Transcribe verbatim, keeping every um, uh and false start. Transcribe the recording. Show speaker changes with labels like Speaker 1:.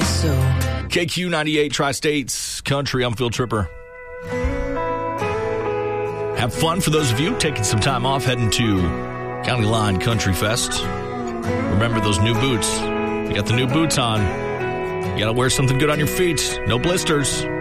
Speaker 1: so.
Speaker 2: K Q ninety-eight Tri-States Country. I'm Phil Tripper. Have fun for those of you taking some time off, heading to County Line Country Fest. Remember those new boots. You got the new boots on. You got to wear something good on your feet. No blisters.